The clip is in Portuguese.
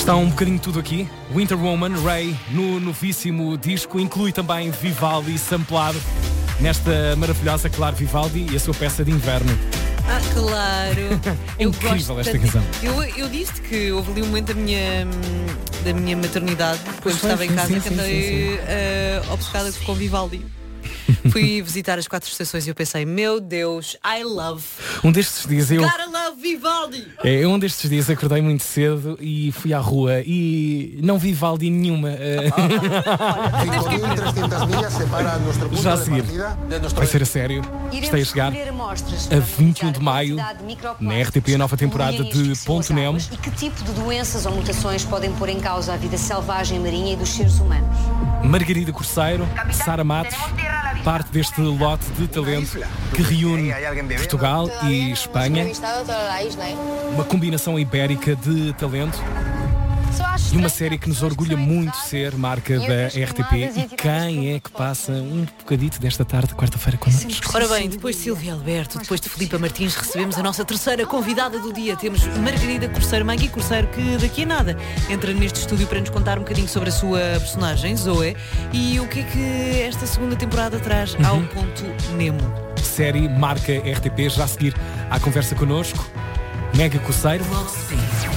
Está um bocadinho tudo aqui. Winter Woman, Ray, no novíssimo disco, inclui também Vivaldi samplado nesta maravilhosa, claro, Vivaldi e a sua peça de inverno. Ah, claro. É incrível esta canção. Eu disse que houve ali um momento da minha maternidade, quando foi, estava em casa, sim, que andei obcecada com Vivaldi. Fui visitar as 4 estações e eu pensei, meu Deus, I love. Um destes dias eu... Gotta love Vivaldi! Um destes dias acordei muito cedo e fui à rua e não vi Vivaldi nenhuma. Já a seguir. Vai ser a sério. Está a chegar a 21 de maio na RTP, a nova temporada de Ponto Nemo. E que tipo de doenças ou mutações podem pôr em causa a vida selvagem marinha e dos seres humanos? Margarida Corseiro, Sara Matos, parte deste lote de talento que reúne Portugal e Espanha, uma combinação ibérica de talento e uma série que nos orgulha muito ser marca da RTP. E quem é que passa um bocadito desta tarde, quarta-feira, connosco? Ora bem, depois de Silvia Alberto, depois de Filipa Martins, recebemos a nossa terceira convidada do dia. Temos Margarida Corseiro, Maggie Corseiro, que daqui a nada entra neste estúdio para nos contar um bocadinho sobre a sua personagem, Zoe, e o que é que esta segunda temporada traz ao Ponto Nemo. Série marca RTP, já a seguir à conversa connosco, Maggie Corseiro.